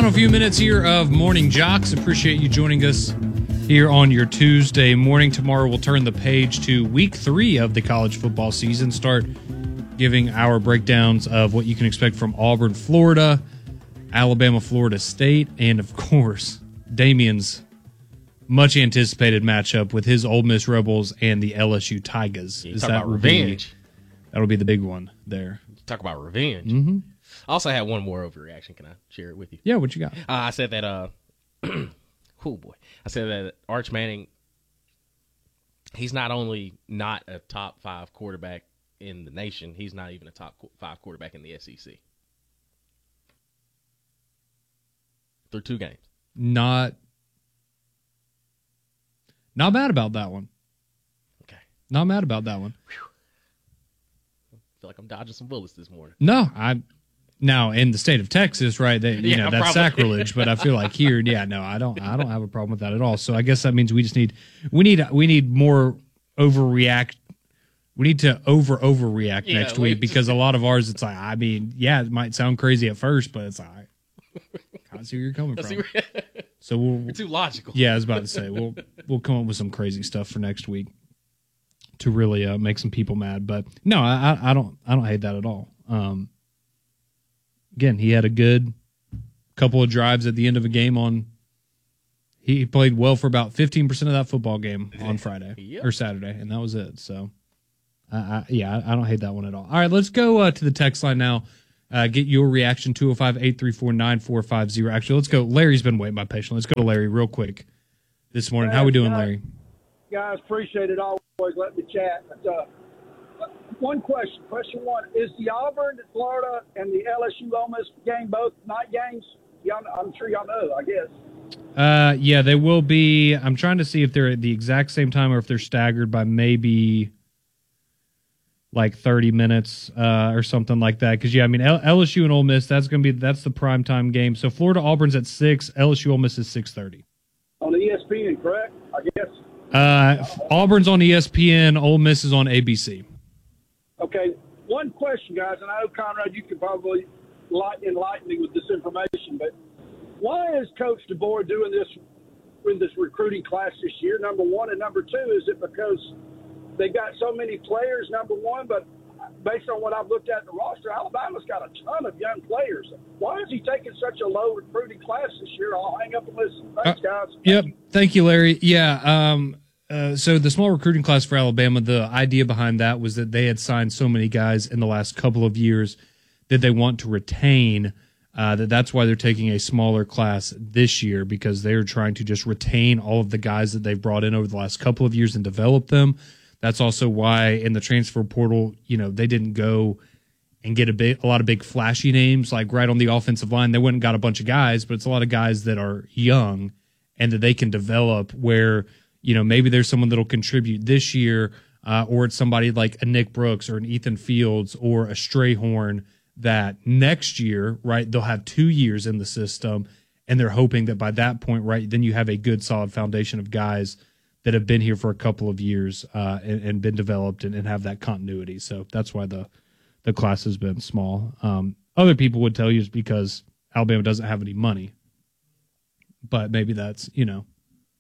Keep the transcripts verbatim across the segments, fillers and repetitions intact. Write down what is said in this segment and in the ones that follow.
Final few minutes here of Morning Jocks. Appreciate you joining us here on your Tuesday morning. Tomorrow we'll turn the page to week three of the college football season, start giving our breakdowns of what you can expect from Auburn, Florida, Alabama, Florida State, and of course, Damian's much anticipated matchup with his Ole Miss Rebels and the L S U Tigers. Yeah, talk about revenge. Be, that'll be the big one there. Talk about revenge. Mm-hmm. I also had one more overreaction. Can I share it with you? Yeah, what you got? Uh, I said that, uh, oh boy. I said that Arch Manning, he's not only not a top five quarterback in the nation, he's not even a top five quarterback in the S E C. Through two games. Not, not mad about that one. Okay. Not mad about that one. Whew. I feel like I'm dodging some bullets this morning. No, I now in the state of Texas, right? They, you yeah, know, that's probably. sacrilege. But I feel like here, yeah, no, I don't, I don't have a problem with that at all. So I guess that means we just need, we need, we need more overreact. We need to over overreact yeah, next we, week because a lot of ours, it's like, I mean, yeah, it might sound crazy at first, but it's like, I see where you're coming from. So we'll, You're too logical. Yeah, I was about to say we'll we'll come up with some crazy stuff for next week to really uh, make some people mad. But no, I, I don't I don't hate that at all. Um, again, he had a good couple of drives at the end of a game on. He played well for about fifteen percent of that football game on Friday yep. or Saturday, and that was it. So, I, I, yeah, I don't hate that one at all. All right, let's go uh, to the text line now. Uh, get your reaction, two oh five, eight three four, nine four five zero. Actually, let's go. Larry's been waiting by patiently. Let's go to Larry real quick this morning. How we doing, Larry? Guys, appreciate it always. Let me chat. But, uh, one question. Question one. Is the Auburn, Florida, and the L S U Ole Miss game both night games? Y'all, I'm sure y'all know, I guess. Uh, yeah, they will be. I'm trying to see if they're at the exact same time or if they're staggered by maybe like thirty minutes uh, or something like that. Because, yeah, I mean, L- LSU and Ole Miss, that's going to be that's the primetime game. So Florida Auburn's at six, L S U Ole Miss is six thirty. On the E S P N, correct? I guess. Uh, Auburn's on E S P N, Ole Miss is on A B C. Okay, one question, guys, and I know, Conrad, you could probably light, enlighten me with this information, but why is Coach DeBoer doing this with this recruiting class this year, number one? And number two, is it because they got so many players, number one, but based on what I've looked at in the roster, Alabama's got a ton of young players. Why is he taking such a low recruiting class this year? I'll hang up and listen. Thanks, guys. Uh, yep. Thank you. Thank you, Larry. Yeah. Um, uh, so the small recruiting class for Alabama, the idea behind that was that they had signed so many guys in the last couple of years that they want to retain, uh, that that's why they're taking a smaller class this year, because they're trying to just retain all of the guys that they've brought in over the last couple of years and develop them. That's also why in the transfer portal, you know, they didn't go and get a big, a lot of big flashy names like right on the offensive line. They went and got a bunch of guys, but it's a lot of guys that are young and that they can develop where, you know, maybe there's someone that'll contribute this year, uh, or it's somebody like a Nick Brooks or an Ethan Fields or a Strayhorn that next year, right, they'll have two years in the system and they're hoping that by that point, right, then you have a good solid foundation of guys that have been here for a couple of years uh, and, and been developed and, and have that continuity. So that's why the the class has been small. Um, other people would tell you it's because Alabama doesn't have any money. But maybe that's, you know,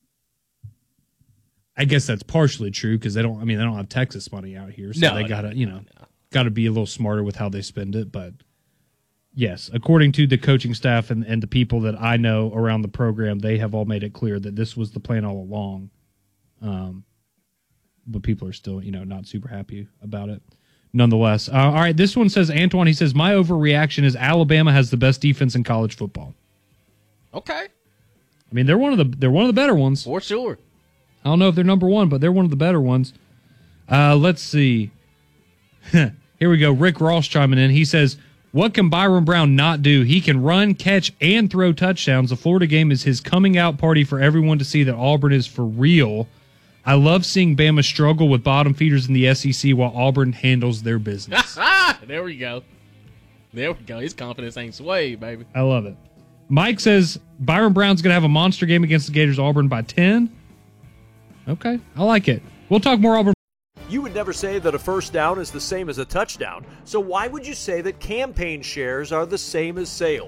I guess that's partially true because they don't, I mean, they don't have Texas money out here. So no, they no, got to, you know, no. got to be a little smarter with how they spend it. But yes, according to the coaching staff and, and the people that I know around the program, they have all made it clear that this was the plan all along. Um, but people are still, you know, not super happy about it. Nonetheless, uh, all right. This one says Antoine. He says my overreaction is Alabama has the best defense in college football. Okay, I mean they're one of the they're one of the better ones for sure. I don't know if they're number one, but they're one of the better ones. Uh, let's see. Here we go. Rick Ross chiming in. He says, "What can Byron Brown not do? He can run, catch, and throw touchdowns. The Florida game is his coming out party for everyone to see that Auburn is for real. I love seeing Bama struggle with bottom feeders in the S E C while Auburn handles their business." There we go. There we go. His confidence ain't swayed, baby. I love it. Mike says Byron Brown's going to have a monster game against the Gators Auburn by ten. Okay, I like it. We'll talk more Auburn. You would never say that a first down is the same as a touchdown, so why would you say that campaign shares are the same as sales?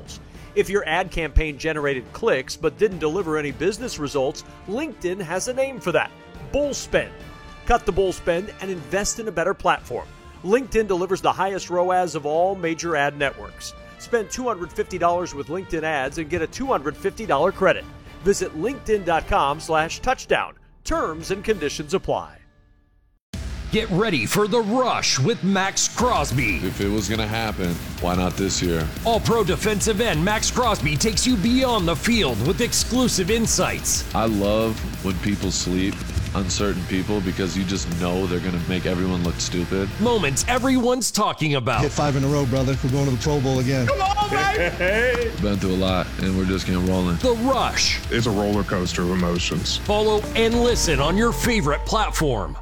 If your ad campaign generated clicks but didn't deliver any business results, LinkedIn has a name for that: bull spend. Cut the bull spend and invest in a better platform. LinkedIn delivers the highest R O A S of all major ad networks. Spend two hundred fifty dollars with LinkedIn ads and get a two hundred fifty dollars credit. Visit linkedin.com slash touchdown. Terms and conditions apply. Get ready for The Rush with Max Crosby. If it was going to happen, why not this year? All-pro defensive end Max Crosby takes you beyond the field with exclusive insights. I love when people sleep on certain people because you just know they're going to make everyone look stupid. Moments everyone's talking about. Hit five in a row, brother. We're going to the Pro Bowl again. Come on, baby! We've been through a lot, and we're just getting rolling. The Rush. It's a roller coaster of emotions. Follow and listen on your favorite platform.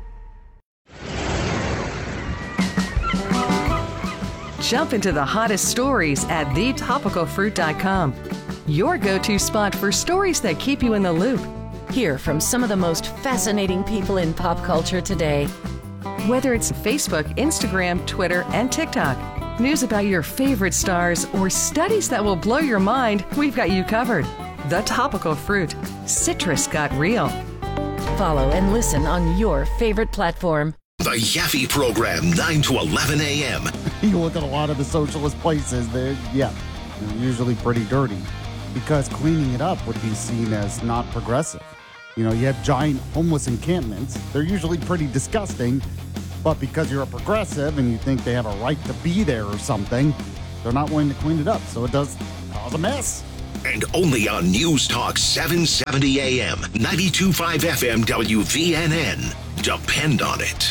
Jump into the hottest stories at the topical fruit dot com. Your go-to spot for stories that keep you in the loop. Hear from some of the most fascinating people in pop culture today. Whether it's Facebook, Instagram, Twitter, and TikTok, news about your favorite stars, or studies that will blow your mind, we've got you covered. The Topical Fruit. Citrus got real. Follow and listen on your favorite platform. The Yaffe Program, nine to eleven a.m. You look at a lot of the socialist places, they're, yeah, they're usually pretty dirty because cleaning it up would be seen as not progressive. You know, you have giant homeless encampments. They're usually pretty disgusting, but because you're a progressive and you think they have a right to be there or something, they're not willing to clean it up, so it does cause a mess. And only on News Talk seven seventy a.m., ninety-two point five F M W V N N. Depend on it.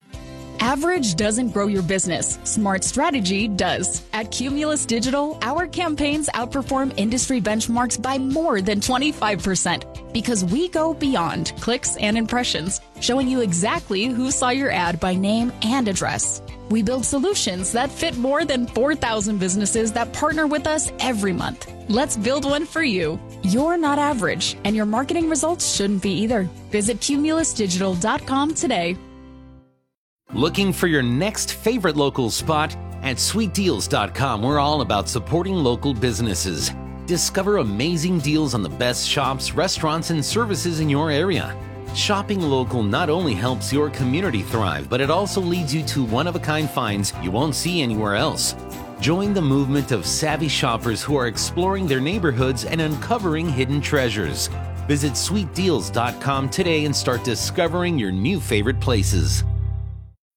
Average doesn't grow your business. Smart strategy does. At Cumulus Digital, our campaigns outperform industry benchmarks by more than twenty-five percent because we go beyond clicks and impressions, showing you exactly who saw your ad by name and address. We build solutions that fit more than four thousand businesses that partner with us every month. Let's build one for you. You're not average, and your marketing results shouldn't be either. Visit cumulus digital dot com today. Looking for your next favorite local spot? At sweet deals dot com, we're all about supporting local businesses. Discover amazing deals on the best shops, restaurants, and services in your area. Shopping local not only helps your community thrive, but it also leads you to one-of-a-kind finds you won't see anywhere else. Join the movement of savvy shoppers who are exploring their neighborhoods and uncovering hidden treasures. Visit sweet deals dot com today and start discovering your new favorite places.